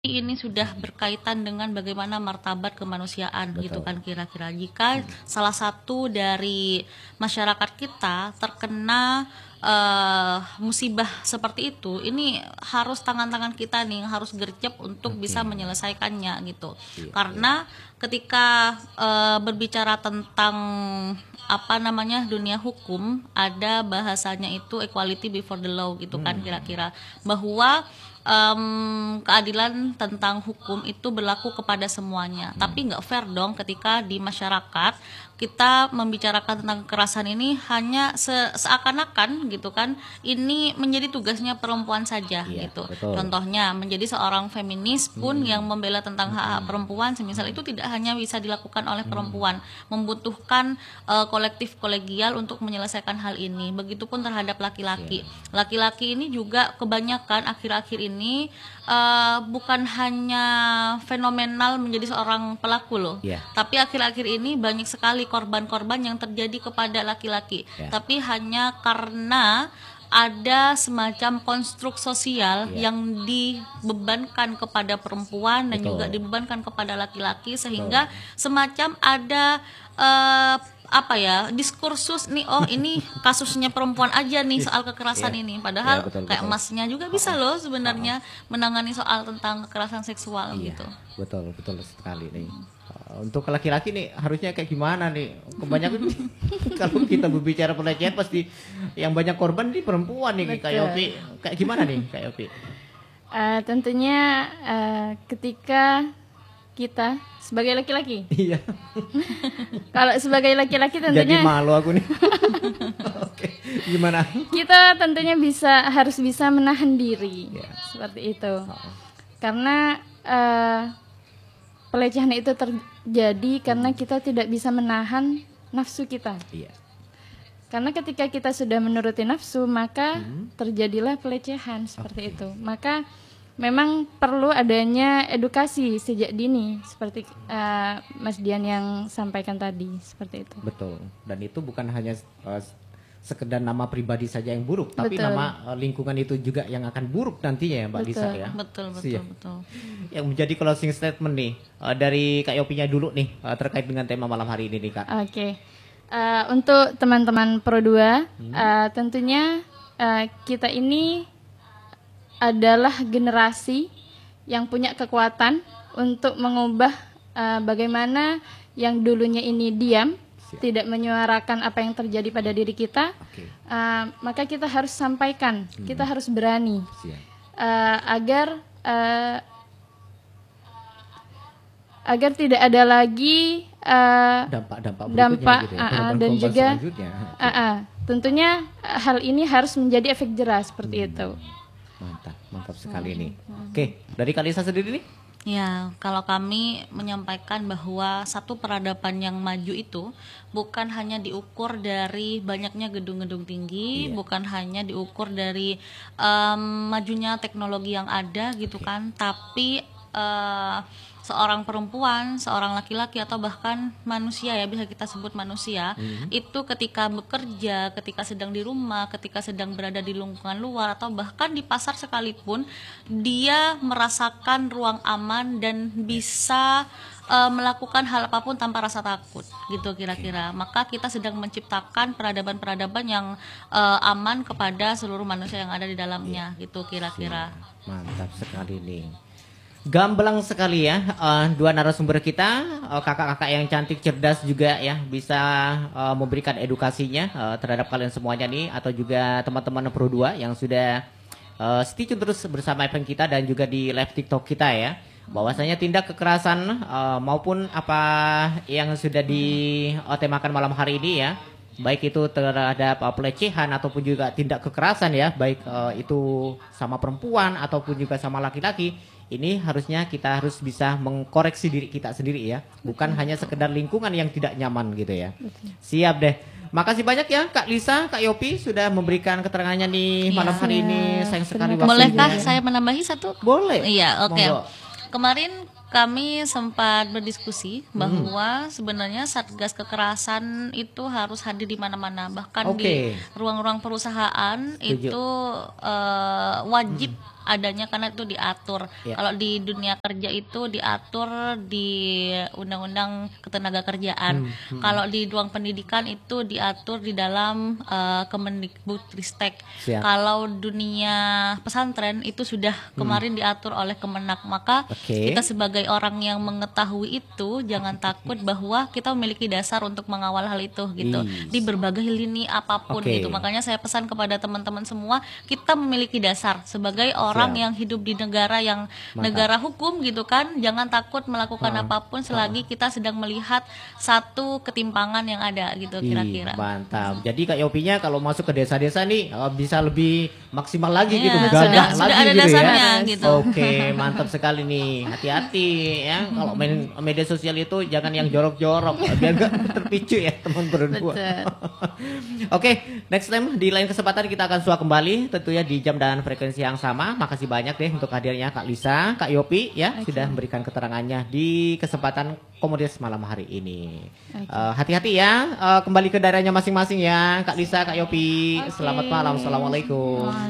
ini sudah berkaitan dengan bagaimana martabat kemanusiaan. Betul. Gitu kan kira-kira. Jika salah satu dari masyarakat kita terkena musibah seperti itu, ini harus tangan-tangan kita nih harus gercep untuk bisa menyelesaikannya gitu. Iya, Karena ketika berbicara tentang apa namanya dunia hukum, ada bahasanya itu equality before the law gitu kan kira-kira, bahwa keadilan tentang hukum itu berlaku kepada semuanya. Tapi nggak fair dong ketika di masyarakat kita membicarakan tentang kekerasan ini hanya seakan-akan gitu kan ini menjadi tugasnya perempuan saja gitu. betul. Contohnya menjadi seorang feminis pun yang membela tentang hak-hak perempuan semisal itu tidak hanya bisa dilakukan oleh perempuan, membutuhkan kolektif kolegial untuk menyelesaikan hal ini. Begitupun terhadap laki-laki. Laki-laki ini juga kebanyakan akhir-akhir ini bukan hanya fenomenal menjadi seorang pelaku loh, tapi akhir-akhir ini banyak sekali korban-korban yang terjadi kepada laki-laki, tapi hanya karena ada semacam konstruk sosial yang dibebankan kepada perempuan dan juga dibebankan kepada laki-laki, sehingga semacam ada apa ya, diskursus nih, oh ini kasusnya perempuan aja nih soal kekerasan ini, padahal kayak masnya juga bisa loh sebenarnya menangani soal tentang kekerasan seksual gitu. Betul sekali nih. Untuk laki-laki nih harusnya kayak gimana nih? Kebanyakan kalau kita berbicara pelecehan pasti yang banyak korban di perempuan nih. Kayak Yopi, kayak gimana nih Kak Yopi? Tentunya ketika kita sebagai laki-laki. Iya. Kalau sebagai laki-laki tentunya jadi malu aku nih. Oke, gimana? Kita tentunya harus bisa menahan diri. Seperti itu. Karena pelecehan itu terjadi karena kita tidak bisa menahan nafsu kita. Karena ketika kita sudah menuruti nafsu, maka terjadilah pelecehan seperti itu. Maka memang perlu adanya edukasi sejak dini, seperti Mas Dian yang sampaikan tadi, seperti itu. Betul. Dan itu bukan hanya sekedar nama pribadi saja yang buruk, tapi nama lingkungan itu juga yang akan buruk nantinya ya Mbak Lisa ya. Betul. Yang menjadi closing statement nih dari Kak Yopinya dulu nih terkait dengan tema malam hari ini nih Kak. Oke. Untuk teman-teman Pro 2, tentunya kita ini adalah generasi yang punya kekuatan untuk mengubah bagaimana yang dulunya ini diam, tidak menyuarakan apa yang terjadi pada diri kita, maka kita harus sampaikan, kita harus berani, agar tidak ada lagi dampak gitu ya, dan juga tentunya hal ini harus menjadi efek jerah seperti itu. Mantap sekali nih. Oke, dari Kak Lisa sendiri nih? Ya, kalau kami menyampaikan bahwa satu peradaban yang maju itu bukan hanya diukur dari banyaknya gedung-gedung tinggi, bukan hanya diukur dari majunya teknologi yang ada gitu kan, tapi seorang perempuan, seorang laki-laki atau bahkan manusia ya, bisa kita sebut manusia, itu ketika bekerja, ketika sedang di rumah, ketika sedang berada di lingkungan luar atau bahkan di pasar sekalipun, dia merasakan ruang aman dan bisa melakukan hal apapun tanpa rasa takut gitu kira-kira. Maka kita sedang menciptakan peradaban-peradaban yang aman kepada seluruh manusia yang ada di dalamnya gitu kira-kira. Mantap sekali nih. Gamblang sekali ya, dua narasumber kita, kakak-kakak yang cantik, cerdas juga ya, bisa memberikan edukasinya terhadap kalian semuanya nih, atau juga teman-teman Pro 2 yang sudah stay tune terus bersama event kita dan juga di live TikTok kita ya, bahwasanya tindak kekerasan maupun apa yang sudah ditemakan malam hari ini ya, baik itu terhadap pelecehan ataupun juga tindak kekerasan ya, baik itu sama perempuan ataupun juga sama laki-laki. Ini harusnya kita harus bisa mengkoreksi diri kita sendiri ya, bukan hanya sekedar lingkungan yang tidak nyaman gitu ya. Siap deh. Makasih banyak ya Kak Lisa, Kak Yopi sudah memberikan keterangannya nih malam hari ini. Sayang sekali waktunya. Bolehkah saya menambahi satu? Boleh. Iya, oke. Kemarin kami sempat berdiskusi bahwa sebenarnya Satgas Kekerasan itu harus hadir di mana-mana, bahkan di ruang-ruang perusahaan itu wajib adanya karena itu diatur. Ya. Kalau di dunia kerja itu diatur di Undang-Undang Ketenagakerjaan. Kalau di ruang pendidikan itu diatur di dalam Kemendikbudristek. Siap. Kalau dunia pesantren itu sudah kemarin diatur oleh Kemenak. Maka Oke. kita sebagai orang yang mengetahui itu jangan takut bahwa kita memiliki dasar untuk mengawal hal itu gitu. Yes. Di berbagai lini apapun Oke. gitu. Makanya saya pesan kepada teman-teman semua, kita memiliki dasar sebagai orang Siap. yang hidup di negara yang Mantap. negara hukum gitu kan. Jangan takut melakukan apapun selagi kita sedang melihat satu ketimpangan yang ada gitu kira-kira. Mantap. Jadi Kak Yopinya kalau masuk ke desa-desa nih bisa lebih maksimal lagi Iya, gitu, sudah- gagah sudah lagi ada gitu dasarnya ya. gitu. Oke, mantap sekali nih. Hati-hati ya kalau main media sosial itu jangan yang jorok-jorok biar gak terpicu ya teman berdua. Betul. Oke, next time di lain kesempatan kita akan suah kembali tentunya di jam dan frekuensi yang sama. Makasih banyak deh untuk hadirnya Kak Lisa, Kak Yopi ya sudah memberikan keterangannya di kesempatan Komoditas malam hari ini. Hati-hati ya, kembali ke daerahnya masing-masing ya Kak Lisa, Kak Yopi. Selamat malam, assalamualaikum.